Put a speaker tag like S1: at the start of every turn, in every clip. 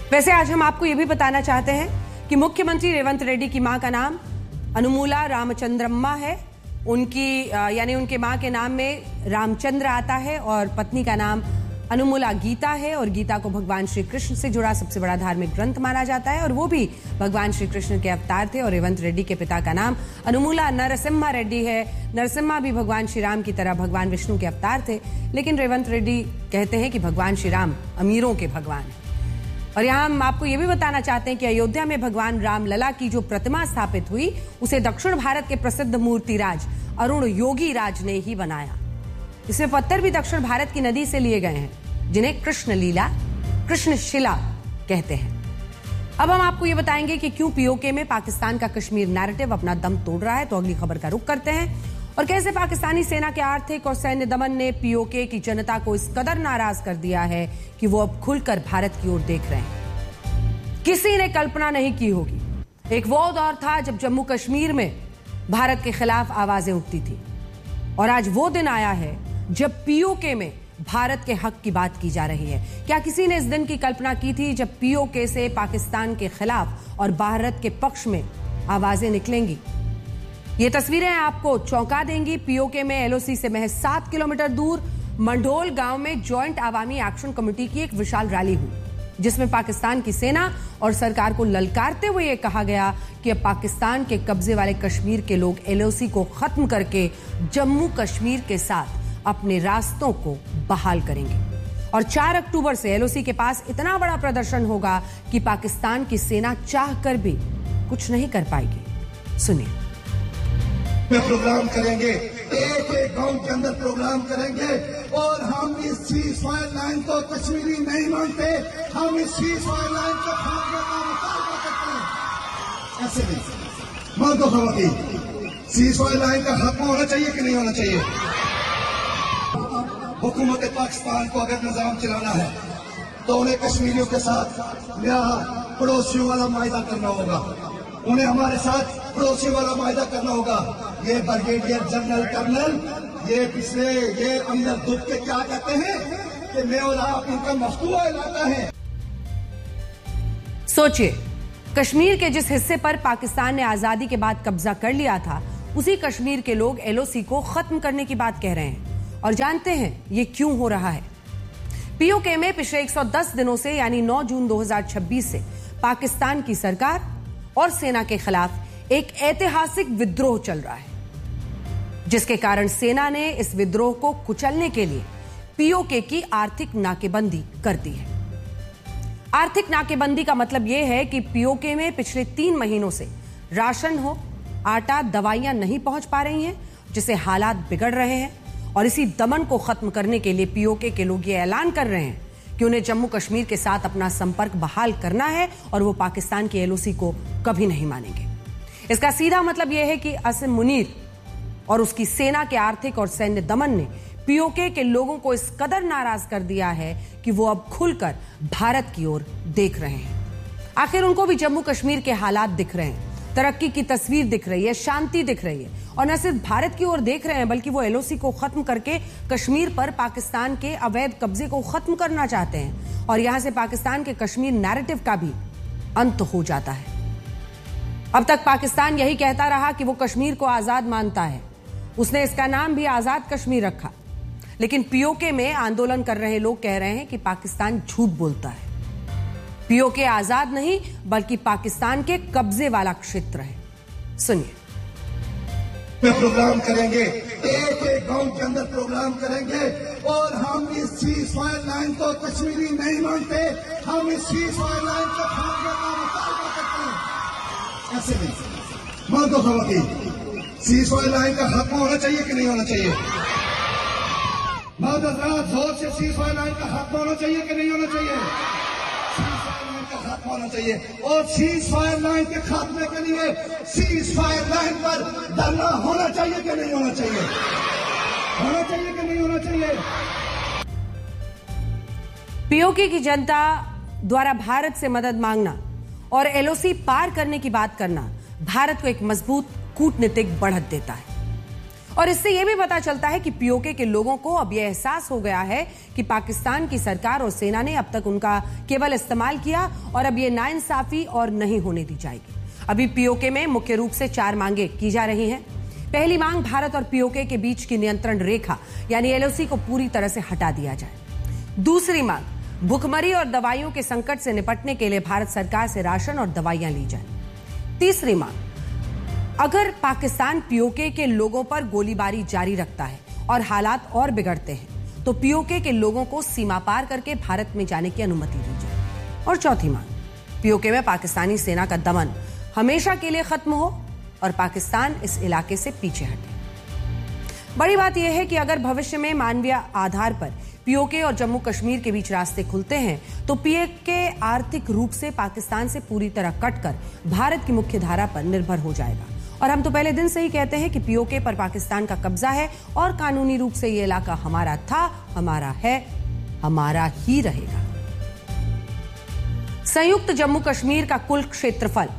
S1: वैसे आज हम आपको यह भी बताना चाहते हैं कि मुख्यमंत्री रेवंत रेड्डी की मां का नाम अनुमूला रामचंद्रम्मा है। उनके मां के नाम में रामचंद्र आता है और पत्नी का नाम अनुमूला गीता है और गीता को भगवान श्री कृष्ण से जुड़ा सबसे बड़ा धार्मिक ग्रंथ माना जाता है और वो भी भगवान श्री कृष्ण के अवतार थे। और रेवंत रेड्डी के पिता का नाम अनुमूला नरसिम्हा रेड्डी है। नरसिम्हा भी भगवान श्री राम की तरह भगवान विष्णु के अवतार थे, लेकिन रेवंत रेड्डी कहते हैं कि भगवान श्री राम अमीरों के भगवान हैं। और यहाँ हम आपको ये भी बताना चाहते हैं कि अयोध्या में भगवान रामलला की जो प्रतिमा स्थापित हुई उसे दक्षिण भारत के प्रसिद्ध मूर्तिराज अरुण योगी राज ने ही बनाया। इसमें पत्थर भी दक्षिण भारत की नदी से लिए गए हैं जिन्हें कृष्ण शिला कहते हैं। अब हम आपको ये बताएंगे कि क्यों पीओके में पाकिस्तान का कश्मीर नैरेटिव अपना दम तोड़ रहा है। तो अगली खबर का रुख करते हैं और कैसे पाकिस्तानी सेना के आर्थिक और सैन्य दमन ने पीओके की जनता को इस कदर नाराज कर दिया है कि वो अब खुलकर भारत की ओर देख रहे हैं। किसी ने कल्पना नहीं की होगी। एक वो दौर था जब जम्मू कश्मीर में भारत के खिलाफ आवाजें उठती थी और आज वो दिन आया है जब पीओके में भारत के हक की बात की जा रही है। क्या किसी ने इस दिन की कल्पना की थी जब पीओके से पाकिस्तान के खिलाफ और भारत के पक्ष में आवाजें निकलेंगी? ये तस्वीरें आपको चौंका देंगी। पीओके में एलओसी से महज 7 किलोमीटर दूर मंढोल गांव में जॉइंट आवामी एक्शन कमेटी की एक विशाल रैली हुई जिसमें पाकिस्तान की सेना और सरकार को ललकारते हुए यह कहा गया कि अब पाकिस्तान के कब्जे वाले कश्मीर के लोग एलओसी को खत्म करके जम्मू कश्मीर के साथ अपने रास्तों को बहाल करेंगे। और 4 अक्टूबर से एलओसी के पास इतना बड़ा प्रदर्शन होगा कि पाकिस्तान की सेना चाहकर भी कुछ नहीं कर पाएगी। सुनिए।
S2: प्रोग्राम करेंगे, एक गांव के अंदर प्रोग्राम करेंगे और हम इस सीज़फायर लाइन को कश्मीरी नहीं मानते। हम इस सीज़फायर लाइन को फाड़ने का मुतालबा करते हैं। ऐसे नहीं मान दो खबरदार, सीज़फायर लाइन का हक होना चाहिए कि नहीं होना चाहिए? हुकूमत पाकिस्तान को अगर निजाम चलाना है तो उन्हें कश्मीरियों के साथ पड़ोसियों वाला मायदा करना होगा। उन्हें हमारे साथ पड़ोसी वाला मायदा करना होगा। ये ब्रिगेडियर जनरल कर्नल ये अंदर दुख के क्या कहते हैं कि मैं और आप इनका मफतूआ इलाका है।
S1: सोचिए, कश्मीर के जिस हिस्से पर पाकिस्तान ने आजादी के बाद कब्जा कर लिया था उसी कश्मीर के लोग एलओसी को खत्म करने की बात कह रहे हैं। और जानते हैं ये क्यों हो रहा है? पीओके में पिछले 110 दिनों से यानी 9 जून 2026 से पाकिस्तान की सरकार और सेना के खिलाफ एक ऐतिहासिक विद्रोह चल रहा है जिसके कारण सेना ने इस विद्रोह को कुचलने के लिए पीओके की आर्थिक नाकेबंदी कर दी है। आर्थिक नाकेबंदी का मतलब यह है कि पीओके में पिछले 3 महीनों से राशन हो, आटा, दवाइयां नहीं पहुंच पा रही हैं जिससे हालात बिगड़ रहे हैं। और इसी दमन को खत्म करने के लिए पीओके के लोग ये ऐलान कर रहे हैं कि उन्हें जम्मू कश्मीर के साथ अपना संपर्क बहाल करना है और वो पाकिस्तान की एलओसी को कभी नहीं मानेंगे। इसका सीधा मतलब यह है कि असीम मुनीर और उसकी सेना के आर्थिक और सैन्य दमन ने पीओके के लोगों को इस कदर नाराज कर दिया है कि वो अब खुलकर भारत की ओर देख रहे हैं। आखिर उनको भी जम्मू कश्मीर के हालात दिख रहे हैं, तरक्की की तस्वीर दिख रही है, शांति दिख रही है और न सिर्फ भारत की ओर देख रहे हैं बल्कि वो एलओसी को खत्म करके कश्मीर पर पाकिस्तान के अवैध कब्जे को खत्म करना चाहते हैं और यहां से पाकिस्तान के कश्मीर नैरेटिव का भी अंत हो जाता है। अब तक पाकिस्तान यही कहता रहा कि वो कश्मीर को आजाद मानता है। उसने इसका नाम भी आजाद कश्मीर रखा। लेकिन पीओके में आंदोलन कर रहे लोग कह रहे हैं कि पाकिस्तान झूठ बोलता है। पीओके आजाद नहीं बल्कि पाकिस्तान के कब्जे वाला क्षेत्र है। सुनिए।
S2: प्रोग्राम करेंगे, एक गांव के अंदर प्रोग्राम करेंगे और हम इस सीज़फायर लाइन को कश्मीरी नहीं मानते। हम इस सीज़फायर लाइन को फाड़ने का मुतालबा करते हैं। ऐसे नहीं मान दो खबरदार, सीज़फायर लाइन का हक होना चाहिए कि नहीं होना चाहिए? जोर से सीज़फायर लाइन का हक होना चाहिए कि नहीं होना चाहिए? सीज़फायर लाइन का हक होना चाहिए और सीज़फायर लाइन के खात्मे के लिए सीज़फायर लाइन पर धरना होना चाहिए कि नहीं होना चाहिए? होना चाहिए कि नहीं होना चाहिए?
S1: पीओके की जनता द्वारा भारत से मदद मांगना और एलओसी पार करने की बात करना भारत को एक मजबूत कूटनीतिक बढ़त देता है और इससे यह भी पता चलता है कि पीओके के लोगों को अब यह एहसास हो गया है कि पाकिस्तान की सरकार और सेना ने अब तक उनका केवल इस्तेमाल किया और अब यह नाइंसाफी और नहीं होने दी जाएगी। अभी पीओके में मुख्य रूप से 4 मांगे की जा रही हैं। पहली मांग, भारत और पीओके के बीच की नियंत्रण रेखा यानी एलओसी को पूरी तरह से हटा दिया जाए। दूसरी मांग, भुखमरी और दवाइयों के संकट से निपटने के लिए भारत सरकार से राशन और दवाइयां ली जाए। तीसरी मांग, अगर पाकिस्तान पीओके के लोगों पर गोलीबारी जारी रखता है और हालात और बिगड़ते हैं तो पीओके के लोगों को सीमा पार करके भारत में जाने की अनुमति दी जाए। और चौथी मांग, पीओके में पाकिस्तानी सेना का दमन हमेशा के लिए खत्म हो और पाकिस्तान इस इलाके से पीछे हटे। बड़ी बात यह है कि अगर भविष्य में मानवीय आधार पर पीओके और जम्मू कश्मीर के बीच रास्ते खुलते हैं तो पीओके आर्थिक रूप से पाकिस्तान से पूरी तरह कटकर भारत की मुख्य धारा पर निर्भर हो जाएगा। और हम तो पहले दिन से ही कहते हैं कि पीओके पर पाकिस्तान का कब्जा है और कानूनी रूप से यह इलाका हमारा था, हमारा है, हमारा ही रहेगा। संयुक्त जम्मू कश्मीर का कुल क्षेत्रफल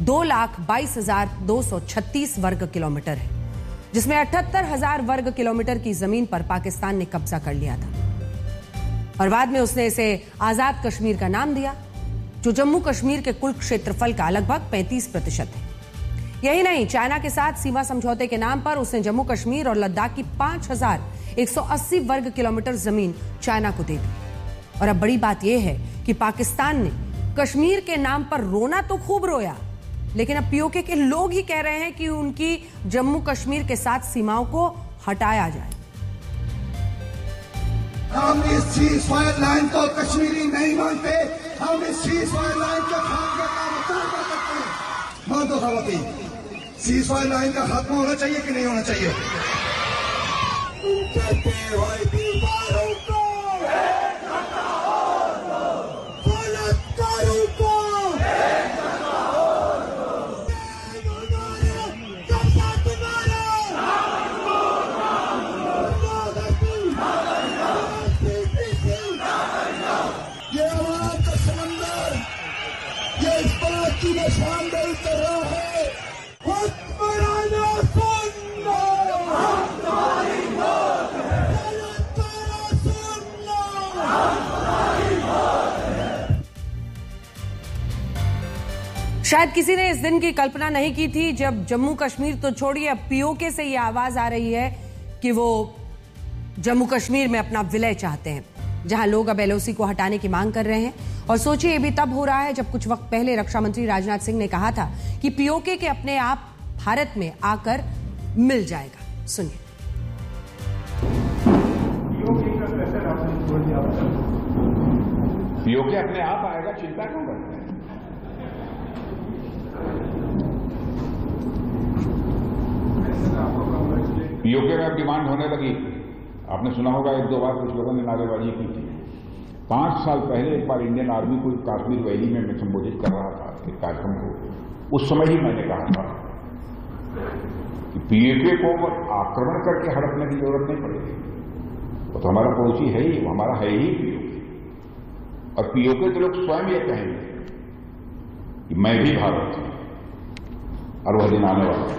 S1: 2,22,236 वर्ग किलोमीटर है, जिसमें 78,000 वर्ग किलोमीटर की जमीन पर पाकिस्तान ने कब्जा कर लिया था और बाद में उसने इसे आजाद कश्मीर का नाम दिया, जो जम्मू कश्मीर के कुल क्षेत्रफल का लगभग 35% है। यही नहीं, चाइना के साथ सीमा समझौते के नाम पर उसने जम्मू कश्मीर और लद्दाख की 5,180 वर्ग किलोमीटर जमीन चाइना को दे दी। और अब बड़ी बात यह है कि पाकिस्तान ने कश्मीर के नाम पर रोना तो खूब रोया, लेकिन अब पीओके के लोग ही कह रहे हैं कि उनकी जम्मू कश्मीर के साथ सीमाओं को हटाया जाए।
S2: हम इस सीज़फायर लाइन को कश्मीरी नहीं मानते, हम इस सीज़फायर लाइन के खात्मे का मुतालबा करते हैं। मान दो खवातीन, सीज़फायर लाइन का खात्मा होना चाहिए कि नहीं होना चाहिए?
S1: शायद किसी ने इस दिन की कल्पना नहीं की थी जब जम्मू कश्मीर तो छोड़िए, अब पीओके से ये आवाज आ रही है कि वो जम्मू कश्मीर में अपना विलय चाहते हैं, जहां लोग अब एलओसी को हटाने की मांग कर रहे हैं। और सोचिए, ये भी तब हो रहा है जब कुछ वक्त पहले रक्षा मंत्री राजनाथ सिंह ने कहा था कि पीओके के अपने आप भारत में आकर मिल जाएगा। सुनिए।
S3: पीओके अपने आप आएगा, चिंता क्यों करते हैं? पीओके में अब डिमांड होने लगी। आपने सुना होगा 1-2 बार कुछ लोगों ने नारेबाजी की थी। 5 साल पहले एक बार इंडियन आर्मी को कश्मीर वैली में मैं संबोधित कर रहा था एक कार्यक्रम को। उस समय ही मैंने कहा था कि पीओके को आक्रमण करके हड़पने की जरूरत नहीं पड़ेगी। वो तो हमारा पड़ोसी है ही, वो हमारा है ही पीओके। और पीओके के लोग स्वयं ये कहेंगे कि मैं भी भारत हूं, और वह दिन आने वाला है।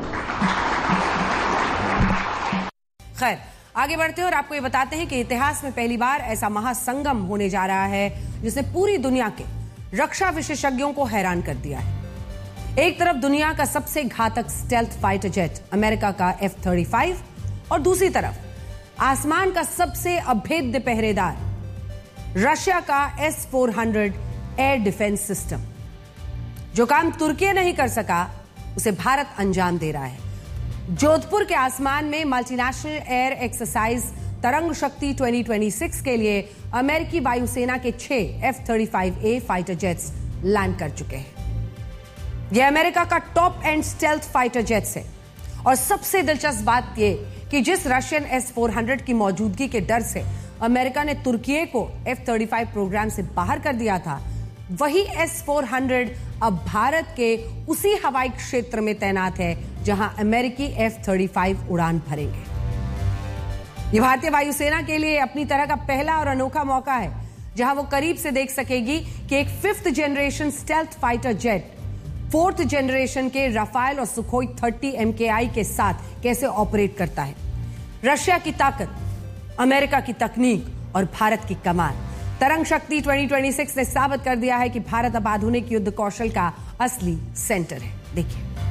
S1: खैर, आगे बढ़ते हैं और आपको ये बताते हैं कि इतिहास में पहली बार ऐसा महासंगम होने जा रहा है जिसने पूरी दुनिया के रक्षा विशेषज्ञों को हैरान कर दिया है। एक तरफ दुनिया का सबसे घातक स्टेल्थ फाइटर जेट अमेरिका का F-35 और दूसरी तरफ आसमान का सबसे अभेद्य पहरेदार रशिया का S-400 एयर डिफेंस सिस्टम। जो काम तुर्की नहीं कर सका उसे भारत अंजाम दे रहा है। जोधपुर के आसमान में मल्टीनेशनल एयर एक्सरसाइज तरंग शक्ति 2026 के लिए अमेरिकी वायुसेना के 6 F-35A फाइटर जेट्स लैंड कर चुके हैं। यह अमेरिका का top and stealth fighter jets है। और सबसे दिलचस्प बात यह कि जिस रशियन S-400 की मौजूदगी के डर से अमेरिका ने तुर्की को F-35 प्रोग्राम से बाहर कर दिया था, वही S-400 अब भारत के उसी हवाई क्षेत्र में तैनात है जहां अमेरिकी F-35 उड़ान भरेंगे। यह भारतीय वायुसेना के लिए अपनी तरह का पहला और अनोखा मौका है जहां वो करीब से देख सकेगी कि एक 5th generation stealth fighter jet 4th generation के राफेल और सुखोई 30 MKI के साथ कैसे ऑपरेट करता है। रशिया की ताकत, अमेरिका की तकनीक और भारत की कमाल। तरंग शक्ति 2026 ने साबित कर दिया है कि भारत अब आधुनिक युद्ध कौशल का असली सेंटर है। देखिए।